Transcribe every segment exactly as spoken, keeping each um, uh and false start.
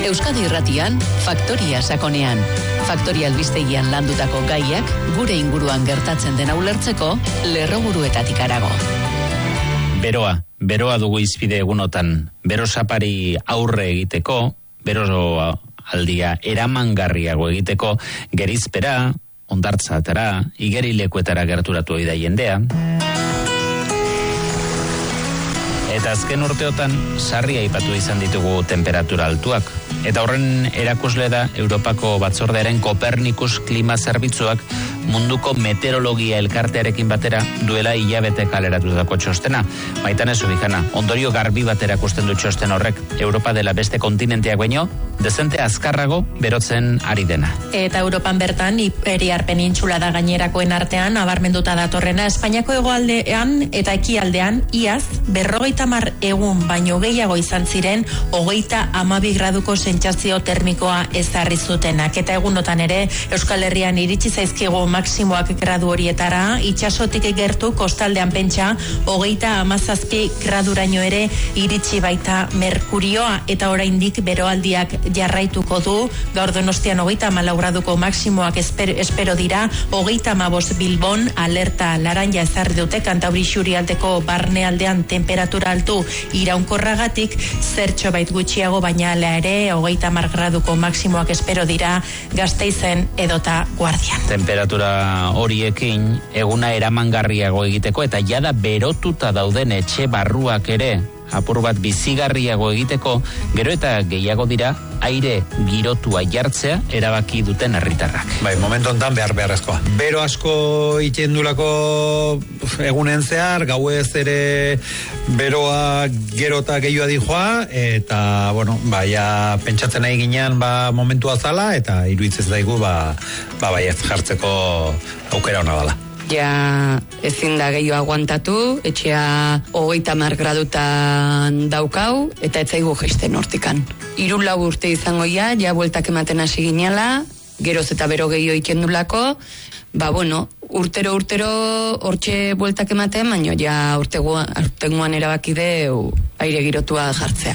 Euskadi Irratian, Faktoria Sakonean. Faktoria albistegian landutako gaiak gure inguruan gertatzen dena ulertzeko lerroburuetatik harago. Beroa, beroa dugu izpide egunotan. Bero sapari aurre egiteko, bero aldia eramangarriago egiteko, gerizpera, ondartzatara, igerilekuetara gerturatu ohi da jendea. Eta azken urteotan sarri aipatu izan ditugu temperatura altuak. Eta horren erakusle da Europako Batzordearen Kopernikus klima zerbitzuak munduko meteorologia elkartearekin batera duela hilabete kaleratutako txostena. Maitan ez ubikana, ondorio garbi bat erakusten du txosten horrek, Europa dela beste kontinenteak baino, dezente azkarrago berotzen ari dena. Eta Europan bertan, Iberiar penintxula da gainerakoen artean, abarmenduta datorrena, Espainiako hegoaldean eta ekialdean, iaz, berrogeita mar egun baino gehiago izan ziren, hogeita hamabi graduko sentsazio termikoa ezarri zutenak. Eta egunotan ere, Euskal Herrian iritsi zaizkigu maksimoak gradu horietara, itxasotik gertu kostaldean pentsa, hogeita hamazazpi graduraino ere iritsi baita merkurioa, eta oraindik beroaldiak jarraituko du, gaur Donostian hogeita hamalau graduko maksimoak espero, espero dira, hogeita hamabost Bilbon alerta laranja ezarri dute, Kantauri Xurialdeko barnealdean temperatura altu iraunkorragatik, zertxo bait gutxiago baina ala ere, hogeita hamar graduko maksimoak espero dira Gasteizen edota Guardian. Temperatura horiekin eguna eramangarriago egiteko eta jada berotuta dauden etxe barruak ere apur bat bizigarriago egiteko, gero eta gehiago dira aire girotua jartzea erabaki duten herritarrak. Bai, momentu hontan behar beharrezkoa. Bero asko itxendulako egunen zehar, gauez ere beroa gero eta gehioa dijoa, eta, bueno, ba, ja, pentsatzen nahi ginean, ba, momentua zala, eta iruditzez daigu, ba, ba, bai ez jartzeko aukera hona dala. Ja ezin da gehiago aguantatu, etxea hogeita hamar gradutan daukau, eta ez zaigu jeisten hortikan. Hiru lau urte izango ja, ja bueltak ematen hasi ginela, geroz eta bero gehiago ikendulako, ba bueno, urtero urtero hortxe bueltak ematen, baina ja urtengoan erabaki deu aire girotua jartzea.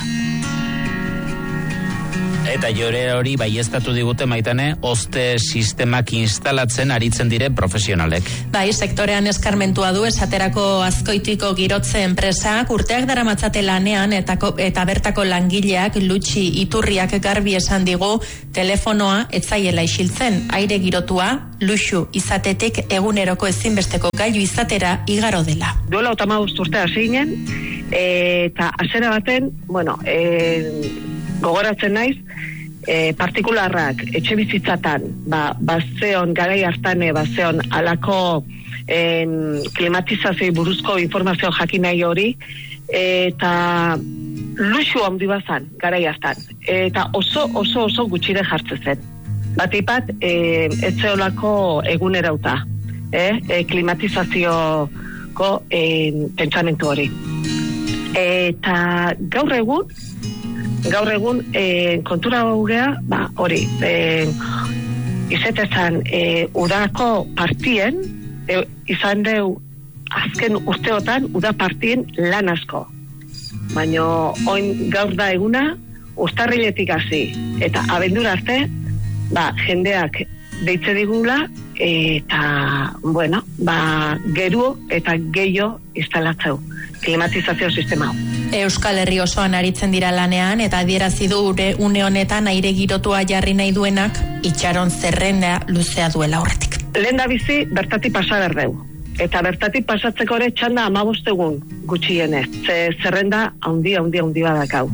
Eta jore hori baieztatu digute Maitane, oste sistemak instalatzen aritzen dire profesionalek. Bai, sektorean eskarmentua du esaterako Azkoitiko girotze enpresak, urteak daramatzate lanean eta, eta bertako langileak Lutxi Iturriak garbi esan digu telefonoa etzaiela isiltzen, aire girotua luxu izatetik eguneroko ezinbesteko gailu izatera igaro dela. Duela otamabost urte hasi ginen, eta hasiera baten, bueno, e, gogoratzen naiz, e, partikularrak etxe bizitzatan, ba, bazeon garai hartane, bazeon alako en, klimatizazio buruzko informazio jakin nahi hori, eta luxu handi bazan garai hartan, eta oso oso oso gutxire jartzen zen. Batipat, e, etzeolako egunerauta, eh? e, klimatizazioko e, pentsamentu hori. Eta gaur egun, gaur egun e, kontura gaugea, ba, hori, e, izetezan e, udako partien, e, izan deu azken urteotan uda partien lan asko. Baina oin gaur da eguna, uztarriletik hasi eta abendura arte, ba, jendeak deitze digula, eta, bueno, ba, geru eta gehiago instalatzeu klimatizazio sistema. Euskal Herri osoan aritzen dira lanean eta adierazi du une honetan aire girotua jarri nahi duenak itxaron zerrenda luzea duela horretik. Lehen da bizi bertatik pasa berdeu. Eta bertatik pasatzeko ere txanda hamabost egun gutxienez. Ze zerrenda haundi, haundi, haundi badakau.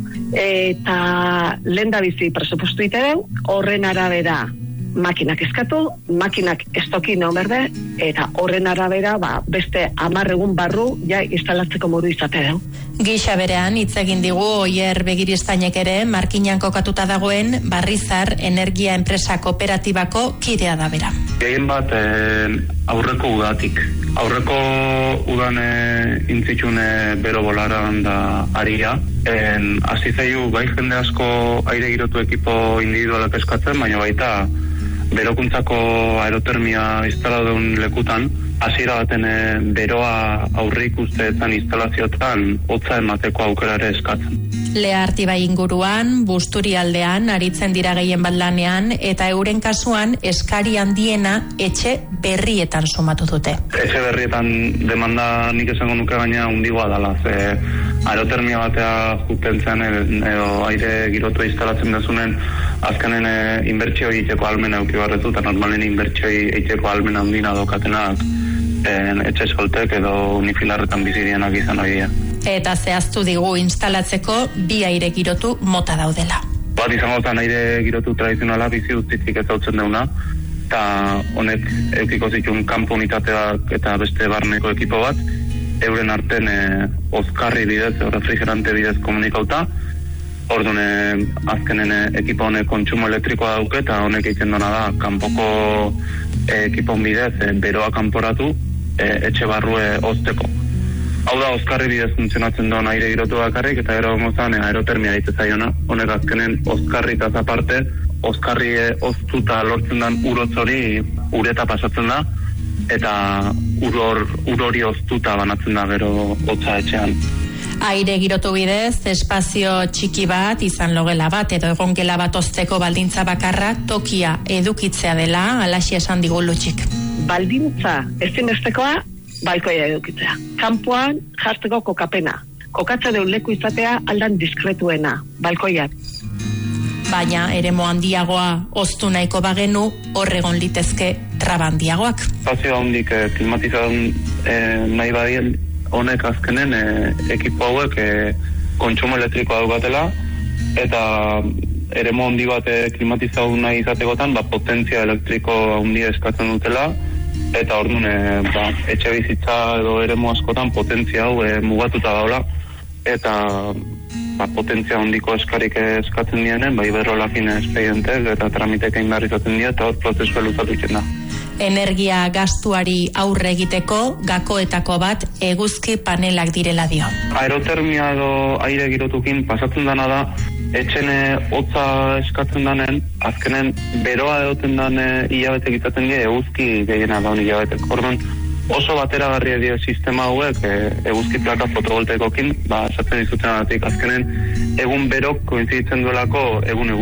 Eta lehen da bizi presupuestu itedeu, horren arabera makinak eskatu, makinak estokin egon berde, eta horren arabera ba, beste hamar egun barru ja instalatzeko modu izate deu. Gisa berean hitz egin digu Oier Begiristainek ere markinan kokatuta dagoen Barrizar Energia Enpresa Kooperatibako kidea da bera. Gehien bat eh, aurreko udatik. Aurreko udan eh, intzitsune bero bolaran da aria. En, azizaiu bai jende asko aire girotu ekipo individualak eskatzen, baina baita berokuntzako aerotermia instaladeun lekutan, hasiera baten beroa aurre ikusteetan instalazioetan hotza emateko aukera ere eskatzen. Lehartibai inguruan, Busturialdean, aritzen dira gehien bat lanean, eta euren kasuan eskari handiena etxe berrietan sumatu dute. Etxe berrietan demanda nik esango nuke gaina hundigoa dela, ze aerotermia batea juten zen edo aire girotua instalatzen dezunen azkenen e, inbertsio egiteko almena euki barretu, eta normalen inbertsio egiteko almena handina dokatenak en, etxe soltek edo unifilarretan bizirienak izan hori. Eta zehaztu digu instalatzeko bi aire girotu mota daudela. Bat izango zen aire girotu tradizionala bizi utzitik ezautzen deuna, eta honek eukiko zituen kanpo unitateak eta beste barneko ekipo bat, euren arten e, ozkarri bidez, e, refrigerante bidez komunikauta, orduan e, azkenen e, ekipo honek kontsumo elektrikoa dauke, eta honek egiten dona da, kanpoko e, ekipon bidez, e, beroa kanporatu, e, etxe barrue ozteko. Hau da, ozkarri bidez funtzionatzen duen aire girotu bakarrik, eta gero gozan aerotermia ditzen zaiona. Honek azkenen ozkarri eta aparte, ozkarri oztuta lortzen den urotz hori ureta pasatzen da, eta uror, urori oztuta banatzen da gero hotza etxean. Aire girotu bidez, espazio txiki bat, izan logela bat, edo egongela bat ozteko baldintza bakarra, tokia edukitzea dela, alaxi esan digu Lutxik. Baldintza ezinbestekoa, balkoia edukitzea. Kanpoan jartzeko kokapena. Kokatza deun leku izatea aldan diskretuena, balkoiak. Baina eremo handiagoa oztu nahiko bagenu, horregon litezke traba handiagoak. Espazio handik eh, klimatizadun eh, nahi badien, honek azkenen eh, ekipo hauek eh, kontsumo elektrikoa daukatela, eta eremo handi bat eh, klimatizadun nahi izatekotan, ba, potentzia elektriko handia eskatzen dutela, eta orduan e, ba, etxe bizitza edo eremu askotan potentzia hau e, mugatuta daula, eta ba, potentzia handiko eskarik eskatzen dienen, ba, iberrolakin espedientek eta tramiteke indarri izaten dira, eta hor prozesua luzatu itzen da. Energia gastuari aurre egiteko gakoetako bat eguzki panelak direla dio. Aerotermia edo aire girotukin pasatzen dana da, etxene hotza eskatzen danen, azkenen beroa edoten dan hilabete izaten dira eguzki gehiena da honi hilabetek. Orduan oso bateragarria dio sistema hauek e, eguzki plaka fotovoltaikokin, ba, esaten dizuten adatik, azkenen egun berok koinziditzen duelako egun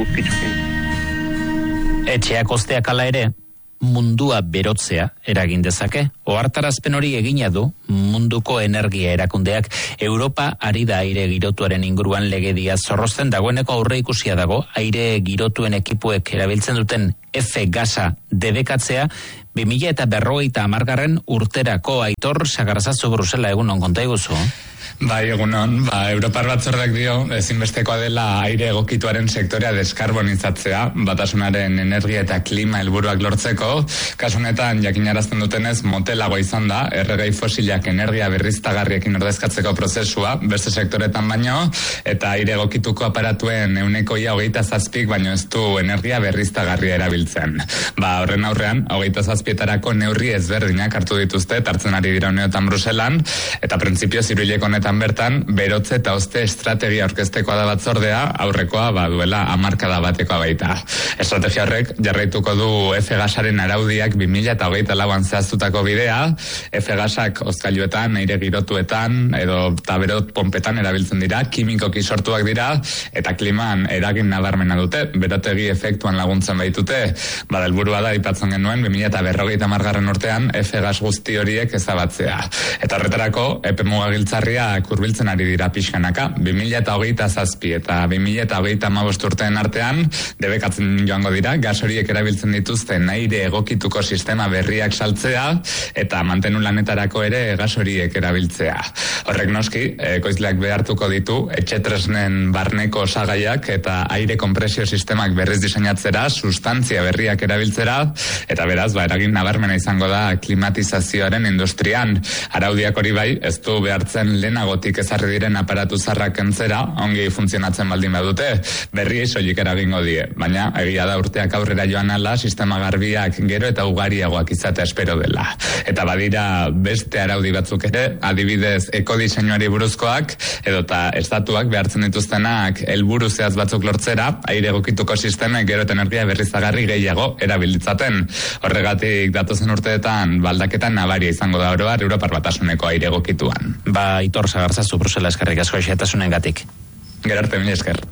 eguzkitzukin. Etxeak osteak ala ere, mundua berotzea eragin dezake. Ohartarazpen hori egina du munduko energia erakundeak. Europa ari da aire girotuaren inguruan legedia zorrozten, dagoeneko aurre ikusia dago aire girotuen ekipuek erabiltzen duten F gasa debekatzea bi mila eta berrogeita hamargarren urterako. Aitor Sagarzazu Brusela, egunon, konta iguzu? Bai, egunon, ba, Europar Batzordeak dio ezinbestekoa dela aire egokituaren sektorea deskarbonizatzea, batasunaren energia eta klima helburuak lortzeko. Kasunetan, jakinarazten dutenez, motelago izan da, erregai fosilak energia berriztagarriekin ordezkatzeko prozesua, beste sektoretan baino, eta aire egokituko aparatuen euneko ia hogeita zazpik, baino ez du energia berriztagarria erabiltzen. Ba, horren aurrean, hogeita zazpietarako neurri ezberdinak hartu dituzte, hartzen ari dira uneotan Bruselan, eta printzipio ziruileko honetan bertan, berotze eta oste estrategia orkestekoa da batzordea, aurrekoa ba duela hamarkada batekoa baita. Estrategia horrek jarraituko du F gasaren araudiak bi mila eta hogeita lauan zehaztutako bidea, F gasak ozkailuetan, aire girotuetan, edo taberot pompetan erabiltzen dira, kimikoki sortuak dira, eta kliman eragin nabarmena dute, berotegi efektuan laguntzen baitute, bada helburua da aipatzen genuen, bi mila eta berrogeita hamargarren urtean, F gas guzti horiek ezabatzea. Eta horretarako, epe mugagiltzarria kurbiltzen ari dira pixkanaka, bi mila eta hogeita zazpi eta bi mila eta hogeita hamabost urteen artean, debekatzen joango dira, gas horiek erabiltzen dituzten aire egokituko sistema berriak saltzea, eta mantenu lanetarako ere gas horiek erabiltzea. Horrek noski, ekoizleak behartuko ditu, etxetresnen barneko osagaiak eta aire kompresio sistemak berriz diseinatzera, sustantzia berriak erabiltzera, eta beraz, ba, eragin nabarmena izango da klimatizazioaren industrian. Araudiak hori bai, ez du behartzen lehenagotik ezarri diren aparatu zarrak kentzera, ongi funtzionatzen baldin badute, berri soilik eragingo die. Baina, egia da urteak aurrera joan ala, sistema garbiak gero eta ugariagoak izatea espero dela. Eta badira beste araudi batzuk ere, adibidez ekodiseinuari buruzkoak, edota estatuak behartzen dituztenak helburu zehaz batzuk lortzera, aire egokituko sistemek gero eta energia berriztagarri gehiago erabilitzaten. Horregatik datozen urteetan baldaketan nabaria izango da oro har Europar Batasuneko aire egokituan. Ba, Aitor Sagarzazu Brusela, eskerrik asko xehetasunengatik. Gero arte, mila esker.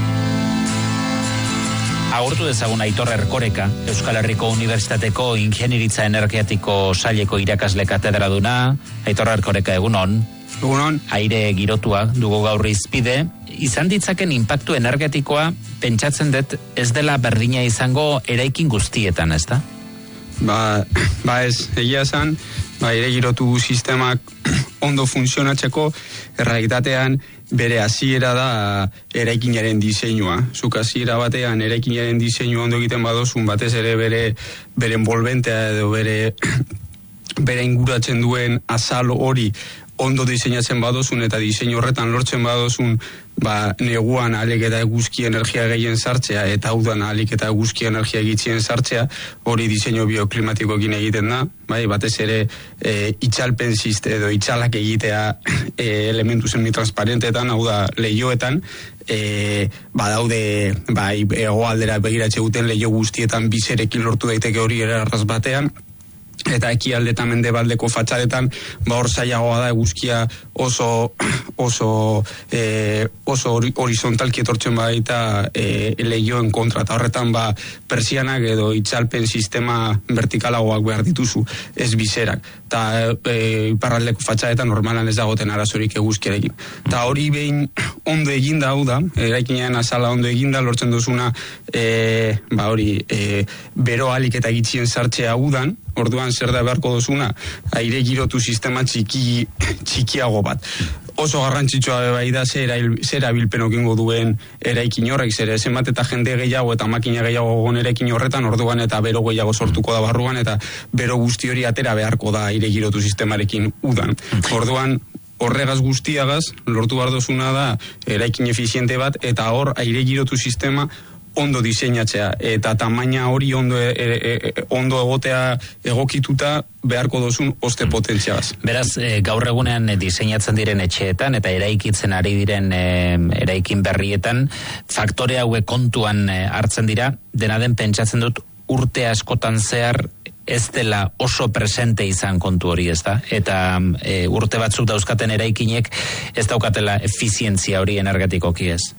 Agurtu dezagun Aitor Erkoreka, Euskal Herriko Unibertsitateko Ingeniritza Energetiko Saileko irakasle katedraduna. Aitor Erkoreka, egunon. Egunon. Aire girotua dugu gaur izpide. Izan ditzaken inpaktu energetikoa, pentsatzen dut ez dela berdina izango eraikin guztietan, ez da? Ba, ba ez, egia esan, ba, aire girotu sistemak ondo funtzionatzeko, errealitatean bere hasiera da eraikinaren diseinua. Zuk hasiera batean eraikinaren diseinua ondo egiten badozun, batez ere bere bere envolventea edo bere bere inguratzen duen azal hori ondo diseinatzen badozun eta diseinu horretan lortzen badozun, ba, neguan alik eta eguzki energia gehien sartzea eta udan alik eta eguzki energia egitzien sartzea, hori diseinu bioklimatikoekin egiten da, bai, batez ere e, itxalpen ziste edo itxalak egitea e, elementu semi-transparentetan, hau da lehioetan, e, badaude bai, hegoaldera begiratze guten lehio guztietan bizerekin lortu daiteke hori erarraz batean, eta ekialdetan mendebaldeko fatxadetan ba hor zailagoa da eguzkia oso oso e, oso horizontalki etortzen baita e, lehioen kontra, eta horretan ba persianak edo itzalpen sistema vertikalagoak behar dituzu, ez bizerak, eta e, iparraldeko fatxadetan normalan ez dagoten arazorik eguzkiarekin, eta hori behin ondo eginda, hau da, eraikinaren azala ondo eginda, lortzen duzuna e, ba hori e, bero alik eta gitzien sartzea udan, orduan zer da beharko dozuna, aire girotu sistema txiki, txikiago bat. Oso garrantzitsua bai da zer erabilpen okingo duen eraikin horrek, zer zenbat eta jende gehiago eta makina gehiago gon eraikin horretan, orduan eta bero gehiago sortuko da barruan, eta bero guzti hori atera beharko da aire girotu sistemarekin udan. Orduan, horregaz guztiagaz, lortu behar dozuna da eraikin efiziente bat, eta hor aire girotu sistema ondo diseinatzea, eta tamaina hori ondo, e, e, e, ondo egotea egokituta beharko dozun oste potentziagaz. Beraz, e, gaur egunean e, diseinatzen diren etxeetan eta eraikitzen ari diren e, eraikin berrietan, faktore hauek kontuan e, hartzen dira, dena den pentsatzen dut urte askotan zehar ez dela oso presente izan kontu hori, ez da? Eta e, urte batzuk dauzkaten eraikinek ez daukatela efizientzia hori energetikoki, ez?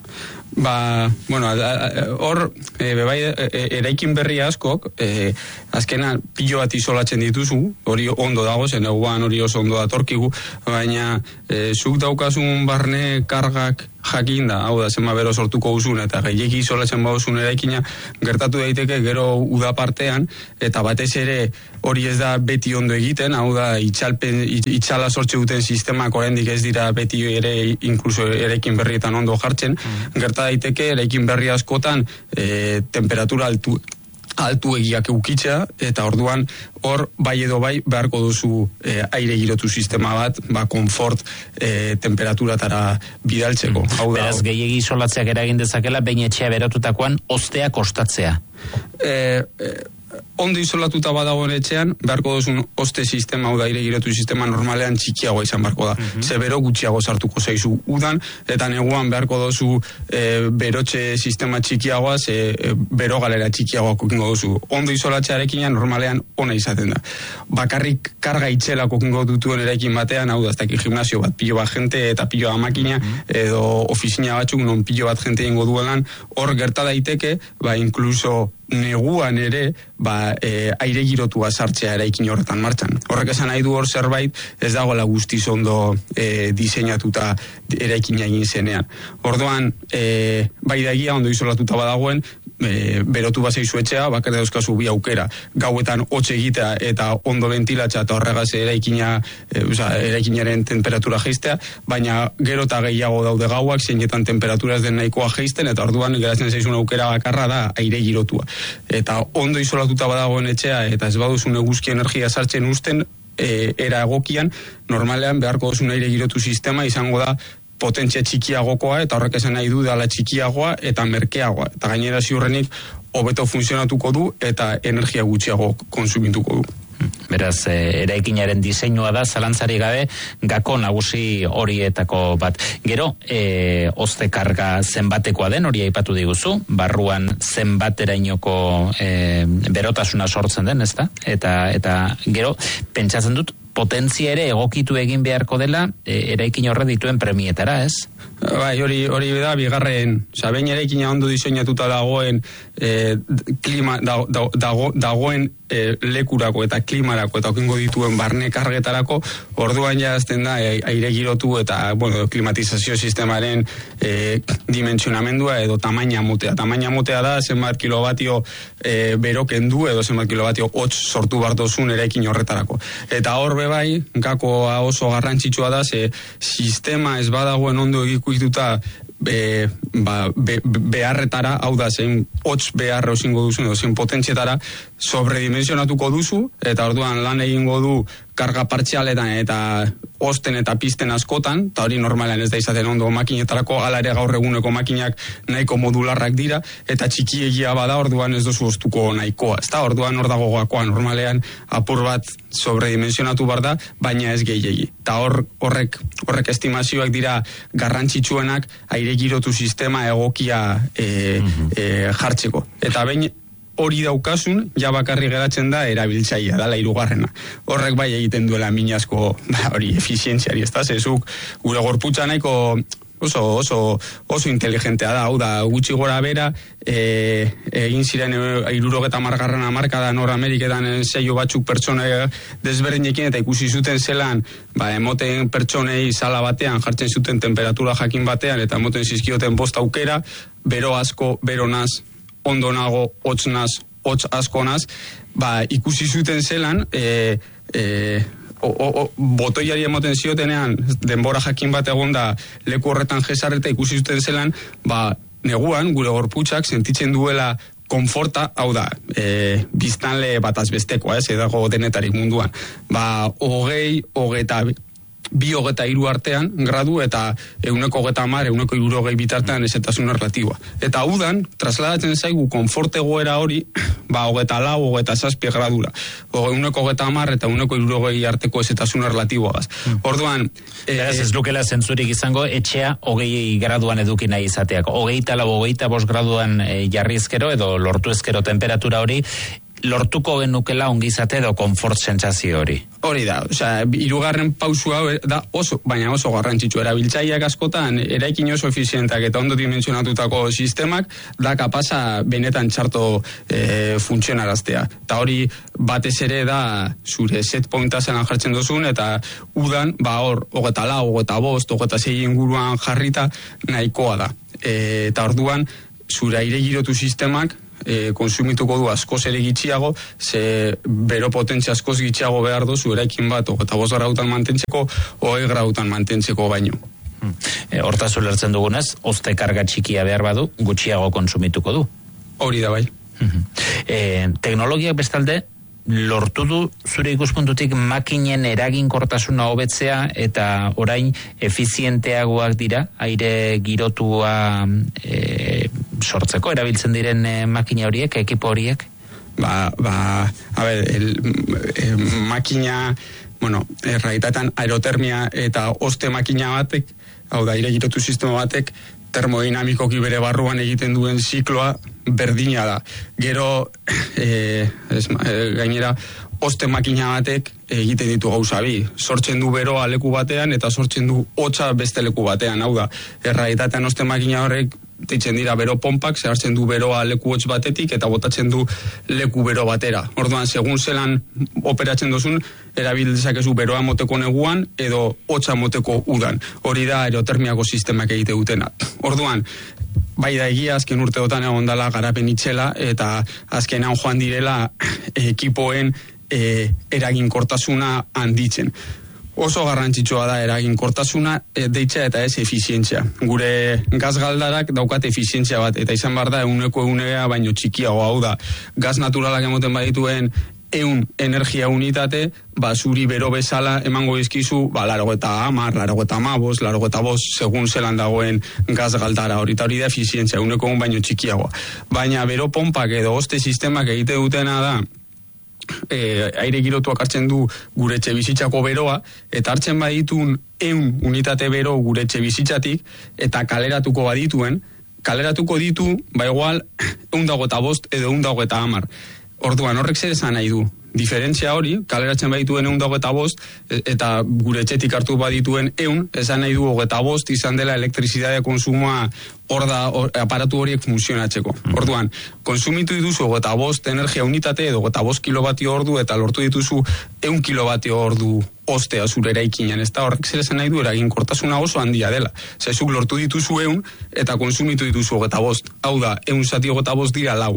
Ba, bueno, hor, e, bebai, e, eraikin berri askok, e, azkena pilo bat isolatzen dituzu, hori ondo dago, zen eguan hori oso ondo datorkigu, baina e, zuk daukasun barne kargak jakin da, hau da, zenba bero sortuko uzun, eta gehieki isolatzen bauzun eraikina, gertatu daiteke gero uda partean, eta batez ere hori ez da beti ondo egiten, hau da, itxalpen, itxala sortze duten sistemak oraindik ez dira beti ere, inkluso eraikin berrietan ondo jartzen, mm. gerta daiteke eraikin berri askotan e, temperatura altu altu egiak eukitzea, eta orduan hor bai edo bai beharko duzu e, aire girotu sistema bat, ba konfort e, temperaturatara bidaltzeko. Mm. Hau da, beraz, gehiegi isolatzeak eragin dezakela, behin etxea berotutakoan ostea kostatzea. E, e, ondo isolatuta badagoen etxean, beharko duzun oste sistema, hau da aire girotu sistema normalean txikiagoa izan beharko da. Mm-hmm. Ze bero gutxiago sartuko zaizu udan, eta neguan beharko duzu e, berotxe sistema txikiagoa, ze e, bero galera txikiagoa kokingo duzu. Ondo isolatzearekin normalean ona izaten da. Bakarrik karga itxela kokingo dutuen eraikin batean, hau da, ez dakit gimnasio bat, pilo bat jente eta pilo bat makina, mm-hmm. edo ofizina batzuk, non pilo bat jente ingo duelan, hor gerta daiteke, ba, inkluso neguan ere, ba, e, aire girotua sartzea eraikin horretan martxan. Horrek esan nahi du hor zerbait, ez dagoela guztiz ondo e, diseinatuta eraikina egin zenean. Orduan, e, bai dagia ondo isolatuta badagoen, e, berotu bazaizu etxea, bakar dauzkazu bi aukera. Gauetan hotz egitea eta ondo ventilatza eta horregaz eraikina, e, oza, eraikinaren temperatura jeistea, baina gero eta gehiago daude gauak, zeinetan temperatura ez den nahikoa jeisten, eta orduan geratzen zaizun aukera bakarra da aire girotua. Eta ondo isolatuta badagoen etxea, eta ez baduzun eguzki energia sartzen usten, e, era egokian, normalean beharko duzun aire girotu sistema izango da potentzia txikiagokoa, eta horrek esan nahi du dela txikiagoa eta merkeagoa. Eta gainera ziurrenik hobeto funtzionatuko du eta energia gutxiago konsumituko du. Beraz, e, eraikinaren diseinua da, zalantzari gabe, gako nagusi horietako bat. Gero, e, oste karga zenbatekoa den, hori aipatu diguzu, barruan zenbaterainoko e, berotasuna sortzen den, ezta? Eta, eta gero, pentsatzen dut, potentzia ere egokitu egin beharko dela e, eraikin horre dituen premietara, ez? Bai, hori hori da bigarren, osea, behin eraikina ondo diseinatuta dagoen e, klima dago, dago, dagoen e, lekurako eta klimarako eta okingo dituen barne kargetarako, orduan ja azten da e, aire girotu eta bueno, klimatizazio sistemaren e, dimentsionamendua edo tamaina mutea. Tamaina mutea da zenbat kilobatio e, bero kendu edo zenbat kilobatio hotz sortu bardozun eraikin horretarako. Eta hor bai, gakoa oso garrantzitsua da, ze sistema ez badagoen ondo egikuituta be, ba, be, beharretara, hau da, zein hotz beharra osingo duzu, edo zein potentzietara, sobredimensionatuko duzu, eta orduan lan egingo du karga partzialetan eta osten eta pisten askotan, eta hori normalean ez da izaten ondo makinetarako, ala ere gaur eguneko makinak nahiko modularrak dira, eta txikiegia bada orduan ez dozu ostuko nahikoa. Ez da, orduan hor dago gakoa, normalean apur bat sobredimensionatu bar da, baina ez gehiegi. Eta hor, horrek, horrek estimazioak dira garrantzitsuenak aire girotu sistema egokia e, e, jartzeko. Eta behin hori daukasun, ja bakarri geratzen da erabiltzailea, dala hirugarrena. Horrek bai egiten duela minazko ba, hori efizientziari, ez da, zezuk gure gorputza nahiko oso, oso, oso inteligentea da, hau da, gutxi gora bera, e, egin ziren hirurogeta margarren hamarkadan Nor Ameriketan seio batzuk pertsona desberdinekin eta ikusi zuten zelan, ba, emoten pertsonei sala batean jartzen zuten temperatura jakin batean eta emoten zizkioten bost aukera, bero asko, bero naz, ondo nago, hotz naz, hotz asko naz, ba, ikusi zuten zelan, e, e, o, o, o, botoiari emoten ziotenean, denbora jakin bat egon da leku horretan jesarreta ikusi zuten zelan, ba, neguan, gure gorputzak sentitzen duela konforta, hau da, e, biztanle bataz bestekoa, ez, edago denetarik munduan. Ba, hogei, hogeita bi hogeta hiru artean gradu eta euneko hogeta hamar, euneko hirurogei bitartean ezetasun relatiboa. Eta udan, trasladatzen zaigu konforte goera hori, ba, hogeta lau, hogeta zazpi gradura. Euneko hogeta hamar eta euneko hirurogei arteko ezetasun relatiboa. Orduan... E, Beraz, ez lukela zentzurik izango, etxea hogei graduan eduki nahi izateak. Hogeita lau, hogeita bost graduan e, jarrizkero edo lortu ezkero temperatura hori, lortuko genukela ongizate edo konfort sentsazio hori. Hori da, osea, hirugarren pausu hau da oso, baina oso garrantzitsu. Erabiltzaileak askotan eraikin oso efizientak eta ondo dimentsionatutako sistemak da kapasa benetan txarto e, funtzionaraztea. Eta hori batez ere da zure set pointa zelan jartzen duzun eta udan, ba hor, hogeta lau, hogeta bost, hogeta sei inguruan jarrita nahikoa da. E, eta orduan, zure aire girotu sistemak E, konsumituko du askoz ere gitxiago, ze bero potentzia askoz gitxiago behar dozu eraikin bat, eta bost grautan mantentzeko, hogei grautan mantentzeko baino. E, hortaz ulertzen dugunez, ozte karga txikia behar badu, gutxiago konsumituko du. Hori da bai. e, teknologiak bestalde, lortu du zure ikuspuntutik makinen eraginkortasuna hobetzea eta orain efizienteagoak dira aire girotua e, sortzeko erabiltzen diren e, makina horiek, ekipo horiek? Ba, ba, a ber, el, el, makina, bueno, erraitatan aerotermia eta oste makina batek, hau da, aire girotu sistema batek, termodinamikoki bere barruan egiten duen zikloa berdina da. Gero, e, ez, e, gainera, oste makina batek egiten ditu gauza bi. Sortzen du beroa leku batean eta sortzen du hotza beste leku batean. Hau da, erraitatean oste makina horrek deitzen dira bero pompak, zehartzen du beroa leku hotz batetik eta botatzen du leku bero batera. Orduan, segun zelan operatzen duzun, erabil dezakezu beroa moteko neguan edo hotza moteko udan. Hori da aerotermiako sistemak egite dutena. Orduan, bai da egia azken urteotan egon dela garapen itxela eta azkenan joan direla ekipoen e, eraginkortasuna handitzen. Oso garrantzitsua da eraginkortasuna e, deitza eta ez efizientzia. Gure gazgaldarak daukate efizientzia bat, eta izan behar da euneko eunea baino txikiago, hau da. Gaz naturalak emoten badituen eun energia unitate, ba, zuri bero bezala emango izkizu, ba, laro eta amar, laro eta amabos, laro eta bos, segun zelan dagoen gazgaldara hori, eta hori da efizientzia, euneko eun baino txikiagoa. Baina bero pompak edo oste sistemak egite dutena da, E, aire girotuak hartzen du gure etxe bizitzako beroa eta hartzen baditun eun unitate bero gure etxe bizitzatik eta kaleratuko badituen, kaleratuko ditu ba igual eun dago eta bost edo eun dago eta hamar. Orduan, horrek zer esan nahi du? Diferentzia hori, kaleratzen badituen egun da hogeta bost, eta gure etxetik hartu badituen eun, esan nahi du hogeta bost izan dela elektrizidadea konsumoa hor da, or, aparatu horiek funtzionatzeko. Orduan, konsumitu dituzu hogeta bost energia unitate edo hogeta bost kilobatio ordu eta lortu dituzu eun kilobatio ordu ostea zure eraikinan, ez da horrek zer esan nahi du eraginkortasuna oso handia dela. Zezuk lortu dituzu eun eta konsumitu dituzu hogeta bost. Hau da, eun zati hogeta bost dira lau.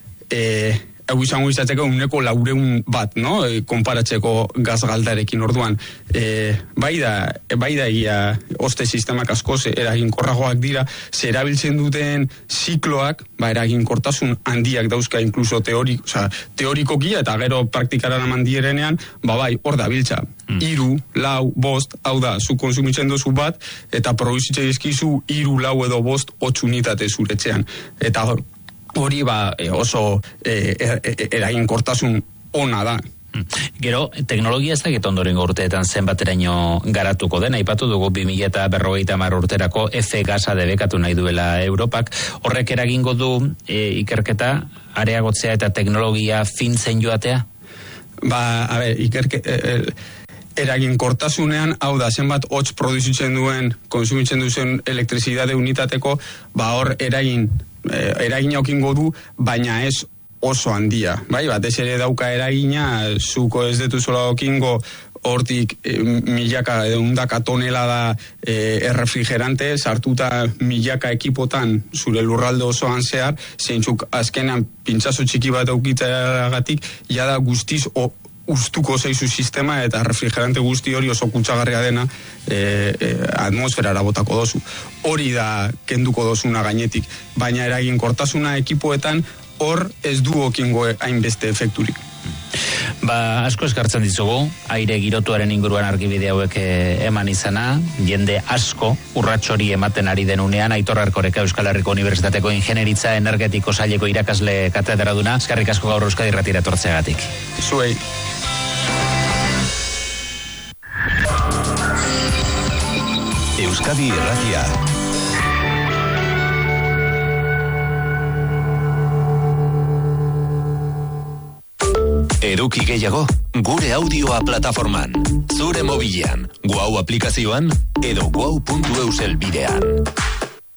E, hau izango izatzeko uneko laureun bat, no? E, konparatzeko gazgaldarekin orduan. E, bai da, bai da egia oste sistemak askoz eraginkorragoak dira, ze erabiltzen duten zikloak, ba eraginkortasun handiak dauzka inkluso teori, oza, teorikokia eta gero praktikaran eman dierenean, ba bai, hor da biltza. Mm. Iru, lau, bost, hau da, zu konsumitzen duzu bat, eta produzitzen dizkizu iru, lau edo bost, otx unitate zuretzean. Eta hor, hori ba oso eh, eraginkortasun ona da. Gero, teknologia ez dakit ondorengo urteetan zenbateraino garatuko den, aipatu dugu bi mila berrogeita hamar urterako F gasa debekatu nahi duela Europak, horrek eragingo du e, ikerketa, areagotzea eta teknologia fintzen joatea? Ba, a ber, ikerke... E, eraginkortasunean, hau da, zenbat hots produzitzen duen, konsumitzen duen elektrizidade unitateko, ba hor eragin eragina okingo du, baina ez oso handia, bai, batez ere dauka eragina, zuko ez detu zola okingo hortik e, milaka, undaka tonela da e, errefrigerante, sartuta milaka ekipotan zure lurralde osoan zehar, zeintzuk azkenan pintzazo txiki bat aukitzeagatik, jada guztiz o, ustuko zeizu sistema eta refrigerante guzti hori oso kutsagarria dena e, e, atmosferara botako dozu. Hori da kenduko dozuna gainetik, baina eraginkortasuna ekipoetan hor ez du okingo hainbeste efekturik. Ba, asko eskartzen dizugu, aire girotuaren inguruan argibide hauek eman izana, jende asko urratxori ematen ari denunean, Aitor Erkoreka Euskal Herriko Unibertsitateko Ingenieritza Energetiko Saileko irakasle katedraduna, eskerrik asko gaur Euskadi Irratira etortzeagatik. Zuei. Euskadi Irratia. Eduki gehiago, gure audioa plataforman, zure mobilean, Guau aplikazioan, edo guau puntu eus elbidean.